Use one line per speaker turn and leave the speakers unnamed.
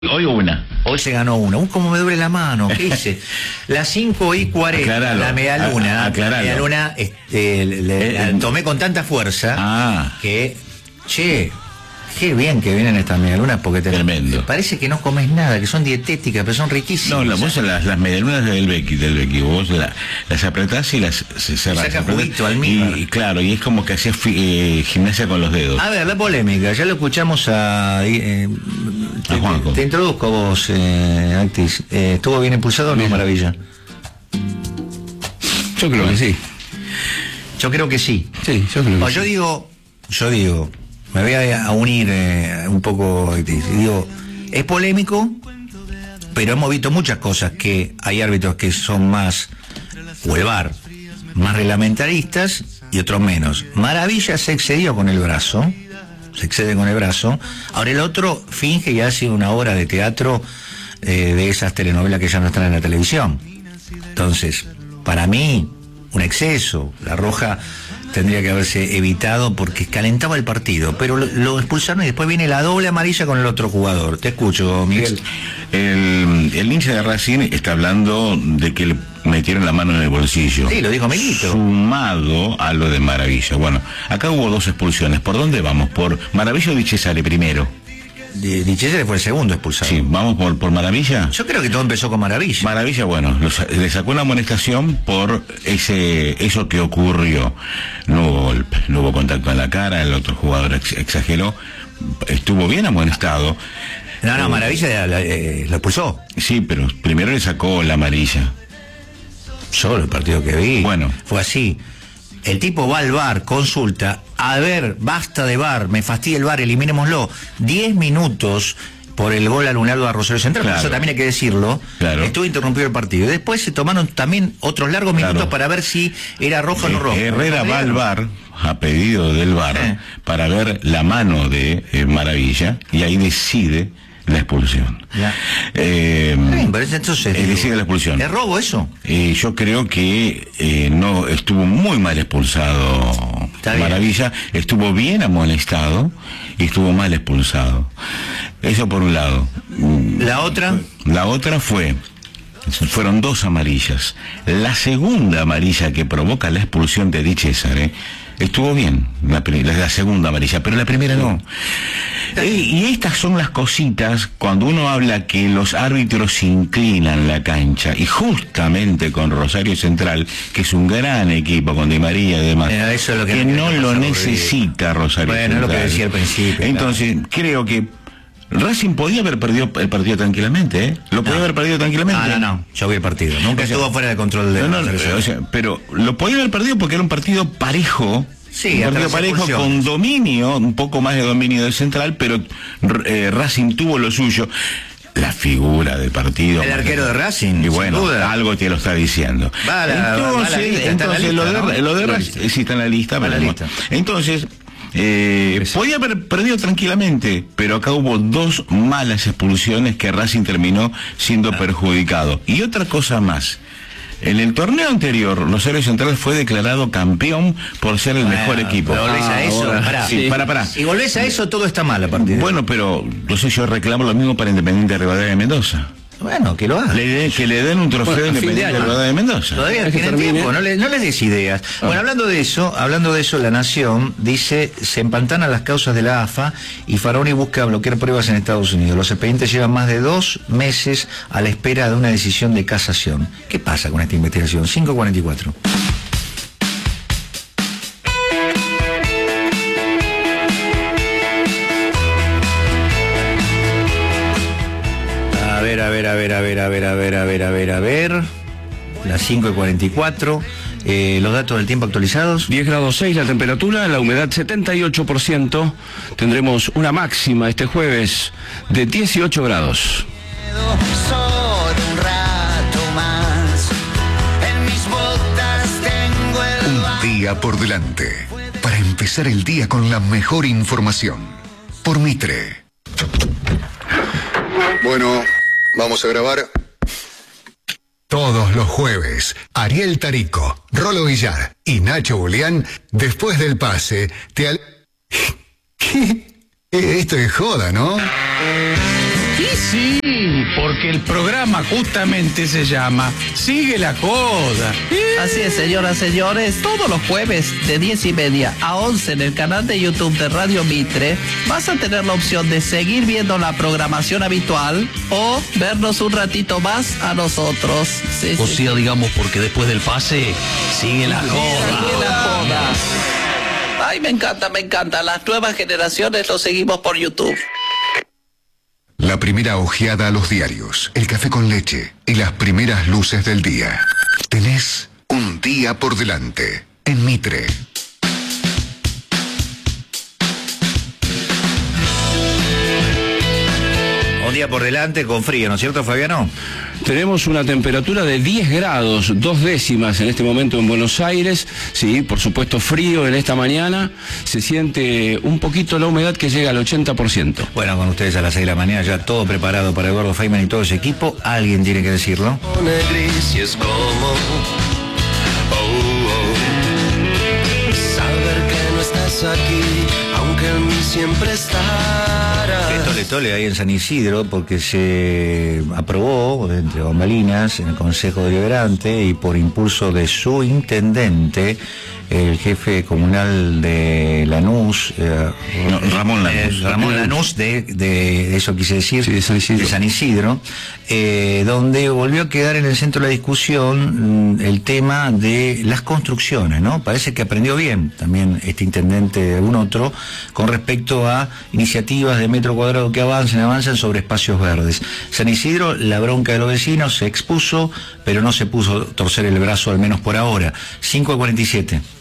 Hoy una.
Hoy se ganó una. Cómo me duele la mano. ¿Qué hice? Las 5:40,
Aclaralo.
la medialuna.
Aclaralo.
La medialuna la tomé con tanta fuerza que, che, qué bien que vienen estas medialunas porque
tremendo.
Parece que no comes nada, que son dietéticas, pero son riquísimas.
No, vos las medialunas del Becky, vos las apretás y las
saca juguito, almíbar.
Y claro, y es como que hacías gimnasia con los dedos.
A ver, la polémica, ya lo escuchamos a
Juanjo.
Te introduzco a vos, Actis. ¿Estuvo bien impulsado o no, Maravilla?
Yo creo que sí.
Yo creo que sí.
Sí, yo creo que
sí. Yo digo, me voy a unir un poco, digo, es polémico, pero hemos visto muchas cosas que hay árbitros que son más, o el VAR, más reglamentaristas y otros menos. Maravilla se excedió con el brazo, ahora el otro finge y hace una obra de teatro de esas telenovelas que ya no están en la televisión. Entonces, para mí, un exceso, la roja tendría que haberse evitado porque calentaba el partido, pero lo expulsaron y después viene la doble amarilla con el otro jugador. Te escucho, Miguel.
El hincha de Racing está hablando de que le metieron la mano en el bolsillo.
Sí, lo dijo Miguelito.
Sumado a lo de Maravilla. Bueno, acá hubo dos expulsiones. ¿Por dónde vamos? ¿Por Maravilla o Di Cesare primero?
Di Cesare fue el segundo expulsado.
Sí, vamos por Maravilla.
Yo creo que todo empezó con Maravilla.
Maravilla, bueno, le sacó una amonestación por eso que ocurrió. No hubo golpe, no hubo contacto en la cara, el otro jugador exageró, estuvo bien amonestado.
No, Maravilla lo expulsó.
Sí, pero primero le sacó la amarilla.
Solo el partido que vi.
Bueno.
Fue así. El tipo va al VAR, consulta, a ver, basta de VAR, me fastidia el VAR, eliminémoslo. 10 minutos por el gol anulado a Rosario Central,
claro.
Eso también hay que decirlo.
Claro.
Estuvo interrumpido el partido. Y después se tomaron también otros largos minutos para ver si era rojo o no rojo.
Herrera va al VAR, a pedido del VAR, para ver la mano de Maravilla, y ahí decide la expulsión.
Entonces
decide la expulsión.
¿Es robo eso?
Yo creo que no estuvo muy mal expulsado Maravilla, estuvo bien amonestado y estuvo mal expulsado. Eso por un lado.
¿La otra?
La otra fueron dos amarillas. La segunda amarilla que provoca la expulsión de Di Cesare estuvo bien, la segunda amarilla, pero la primera no. Y estas son las cositas cuando uno habla que los árbitros inclinan la cancha, y justamente con Rosario Central, que es un gran equipo con Di María y demás,
eso es lo
que no lo necesita Rosario Central.
Bueno, es lo que decía al principio.
Entonces, creo que Racing podía haber perdido el partido tranquilamente, ¿eh? Lo podía haber perdido tranquilamente.
No, yo vi el partido. Nunca estuvo fuera de control de
pero lo podía haber perdido porque era un partido parejo.
Sí,
un partido parejo con dominio, un poco más de dominio del Central, pero Racing tuvo lo suyo. La figura del partido.
El arquero de Racing.
Y bueno, algo te lo está diciendo. Entonces, lo de Racing, sí está en la lista. Entonces, podía haber perdido tranquilamente, pero acá hubo dos malas expulsiones que Racing terminó siendo perjudicado. Y otra cosa más. En el torneo anterior, Rosario Central fue declarado campeón por ser el mejor equipo.
Pero volvés a eso,
pará.
Si volvés a eso, todo está mal a partir de...
Bueno, pero entonces yo reclamo lo mismo para Independiente Rivadavia de Mendoza.
Bueno, que lo haga.
Que le den un trofeo a Independiente Rivadavia de Mendoza.
Todavía tienen tiempo, no les des ideas. Bueno, hablando de eso, La Nación dice, se empantanan las causas de la AFA y Faraoni busca bloquear pruebas en Estados Unidos. Los expedientes llevan más de 2 meses a la espera de una decisión de casación. ¿Qué pasa con esta investigación? 5:44. A ver. Las 5:44. Los datos del tiempo actualizados.
10 grados 6 la temperatura, la humedad 78%. Tendremos una máxima este jueves de 18 grados.
Un día por delante, para empezar el día con la mejor información. Por Mitre.
Bueno, vamos a grabar.
Todos los jueves, Ariel Tarico, Rolo Villar y Nacho Julián, después del pase, ¿Qué? Esto es joda, ¿no?
Sí.
porque el programa justamente se llama Sigue la Joda.
Así es, señoras, señores, todos los jueves de 10:30 a 11 en el canal de YouTube de Radio Mitre vas a tener la opción de seguir viendo la programación habitual o vernos un ratito más a nosotros. Sí,
O sea, digamos, porque después del pase sigue la joda.
Sigue la joda. Ay, me encanta. Las nuevas generaciones lo seguimos por YouTube.
La primera ojeada a los diarios, el café con leche y las primeras luces del día. Tenés un día por delante en Mitre.
Un día por delante con frío, ¿no es cierto, Fabiano?
Tenemos una temperatura de 10 grados, 2 décimas en este momento en Buenos Aires. Sí, por supuesto frío en esta mañana. Se siente un poquito la humedad que llega al 80%.
Bueno, con ustedes a las 6 de la mañana, ya todo preparado para Eduardo Feynman y todo ese equipo. Alguien tiene que decirlo.
Gris y es como saber que no estás aquí, aunque en mí siempre estarás.
Tole ahí en San Isidro, porque se aprobó entre bambalinas en el Consejo Deliberante y por impulso de su intendente, el jefe comunal de Lanús,
Ramón Lanús.
Ramón Lanús, de eso quise decir,
Sí, de San Isidro.
Donde volvió a quedar en el centro de la discusión el tema de las construcciones, ¿no? Parece que aprendió bien también este intendente de algún otro con respecto a iniciativas de metro cuadrado que avanzan sobre espacios verdes. San Isidro, la bronca de los vecinos, se expuso, pero no se puso a torcer el brazo, al menos por ahora. 5:47.